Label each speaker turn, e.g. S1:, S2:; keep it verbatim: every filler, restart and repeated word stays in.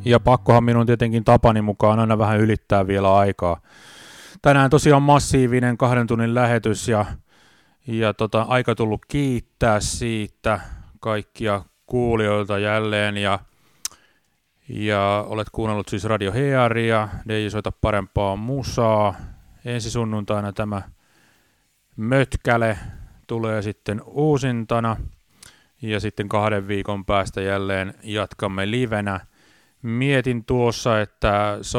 S1: Ja pakkohan minun tietenkin tapani mukaan aina vähän ylittää vielä aikaa. Tänään tosiaan massiivinen kahden tunnin lähetys ja, ja tota, aika tullut kiittää siitä kaikkia kuulijoilta jälleen. Ja, ja olet kuunnellut siis Radio Hearia, D J Soita parempaa musaa. Ensi sunnuntaina tämä mötkäle tulee sitten uusintana. Ja sitten kahden viikon päästä jälleen jatkamme livenä. Mietin tuossa, että